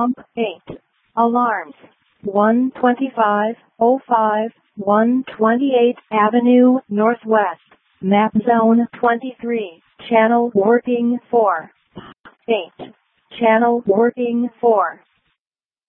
Pump 8. Alarms. 12505 128th Avenue Northwest. Map Zone 23. Channel working 4. 8. Channel working 4.